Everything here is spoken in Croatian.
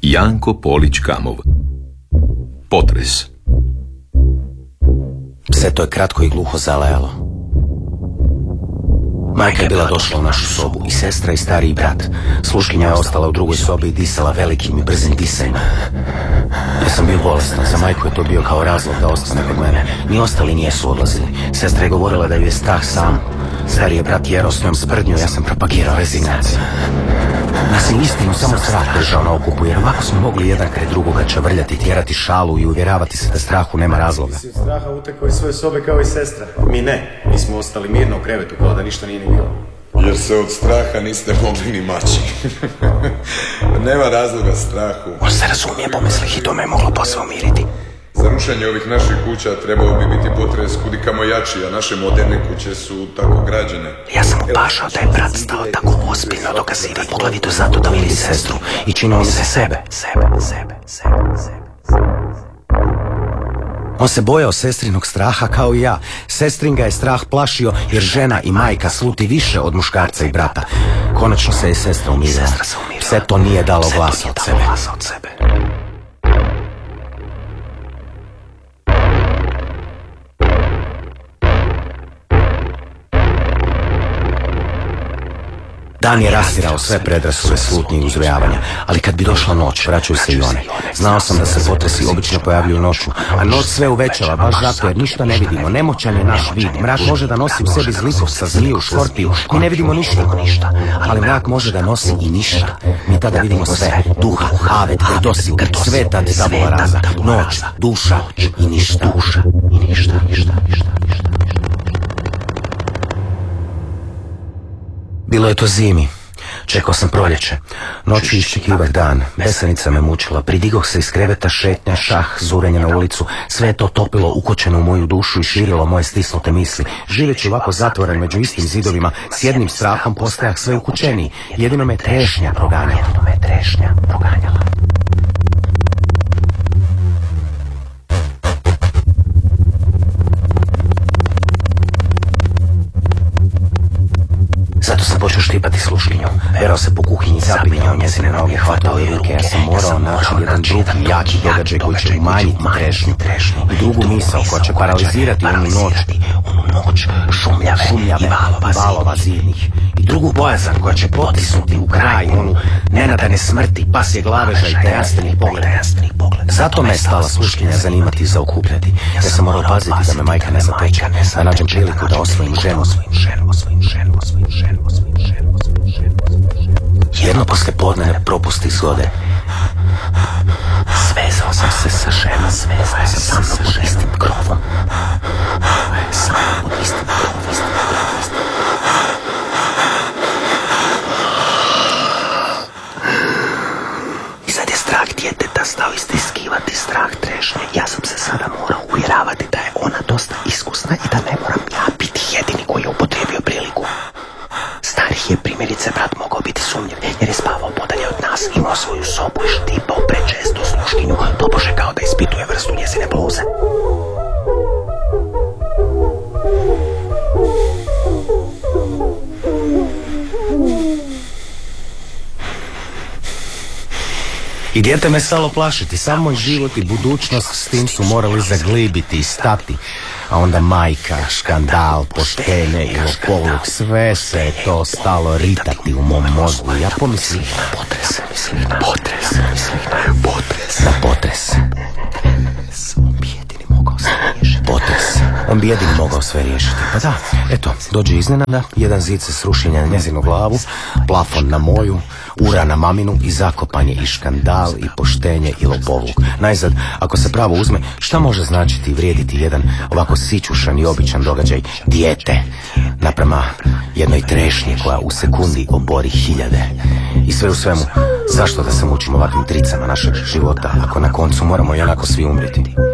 Janko Polić-Kamov. Potres. Sve to je kratko i gluho zalajalo. Majka je bila došla u našu sobu i sestra i stariji brat. Sluškinja je ostala u drugoj sobi i disala velikim i brzim disanjima. Ja sam bio bolestan, za majku je to bio kao razlog da ostane kod mene. Ni ostali nijesu odlazili. Sestra je govorila da ju je strah sam. Stariji je brat jerao s njom sprdnju, ja sam propagirao rezignaciju. Nas je istinu samo strah držao na okupu, jer ovako smo mogli jedan kraj drugoga čavrljati, tjerati šalu i uvjeravati se da strahu nema razloga. Ti si od straha utekao iz svoje sobe kao i sestra. Mi ne, mi smo ostali mirno u krevetu kao da ništa nije ni bilo. Jer se od straha niste mogli ni maći. Nema razloga strahu. On se razumije, pomislih i to me je moglo posao miriti. Za rušenje ovih naših kuća trebao bi biti potres kudikamo jači, a naše moderne kuće su tako građene. Ja sam opašao da je brat stao tako ozbiljno dokazivati, poglavito zato da vidi sestru i činio se sebe. On se bojao sestrinog straha kao i ja. Sestrin ga je strah plašio jer žena i majka sluti više od muškarca i brata. Konačno se je sestra umirila. Sve to nije dalo glasa od sebe. Dan je rastirao sve predrasude, slutnje i uzrujavanja, ali kad bi došla noć, vraćaju se i one. Znao sam da se potresi obično pojavljuju noću, a noć sve uvećava, baš zato jer ništa ne vidimo. Nemoćan je naš vid, mrak može da nosi u sebi zlikovca, zmiju, škorpiju, mi ne vidimo ništa, ali mrak može da nosi i ništa. Mi tada vidimo sve, duha, avet, grdosi, sve tad tabula rasa, noć, duša i ništa. Bilo je to zimi. Čekao sam proljeće. Noću iščekivah dan. Besanica me mučila. Pridigoh se iz kreveta, šetnja, šah, zurenje na ulicu. Sve je to topilo, ukočeno u moju dušu i širilo moje stisnute misli. Živeći ovako zatvoren među istim zidovima, s jednim strahom postajah sve ukućeniji. Jedino me trešnja proganjala. Zato sam počeo štipati sluškinju. Perao se po kuhinji, zapinjao njezine noge, hvatao je ruke. Ja sam morao naći jedan drugi jaki događaj koji će umanjiti trešnju. I drugu misao koja će paralizirati onu noć šumljave i valova zidnih. I drugu bojazan koja će potisnuti u kraj onu nenadane smrti, pasje glaveža i tajanstvenih pogleda. Zato me je stala sluškinja zanimati i zaokupljati. Ja sam morao paziti da me majka ne zateče, da nađem priliku da osvojim ženu. Jedno posle podne propusti zgode. Svezao sam se sa ženom, svezao sam sa mnom pod istim krovom. I sad je strah djeteta stao istiskivati strah trešnje. Ja sam se sada morao uvjeravati da je ona dosta iskusna i da ne moram ja biti jedini koji je upotrijebio priliku. Starih je primjerice brat mogao biti sumnjiv jer je spavao podalje od nas, imao svoju sobu i štipao prečesto sluškinju, tobože kao da ispituje vrstu njezine bluze. I dijete me stalo plašiti, sam moj život i budućnost s tim su morali zaglibiti i stati. A onda majka, škandal, poštenje i lopovluk, sve se je to stalo ritati u mom mozgu. Ja pomislim na potres. On bi jedini mogao sve riješiti. Pa da, eto, dođe iznenada, jedan zid se sruši na njezinu glavu, plafon na moju, ura na maminu i zakopanje i škandal i poštenje i lopovluk. Najzad, ako se pravo uzme, šta može značiti i vrijediti jedan ovako sićušan i običan događaj, dijete, naprema jednoj trešnji koja u sekundi obori hiljade. I sve u svemu, zašto da se mučimo ovakvim tricama našeg života, ako na koncu moramo i onako svi umriti?